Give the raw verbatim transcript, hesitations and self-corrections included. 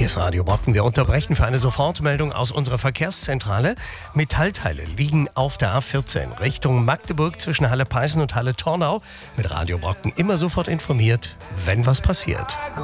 Hier ist Radio Brocken. Wir unterbrechen für eine Sofortmeldung aus unserer Verkehrszentrale. Metallteile liegen auf der A vierzehn Richtung Magdeburg zwischen Halle Peißen und Halle Tornau. Mit Radio Brocken immer sofort informiert, wenn was passiert.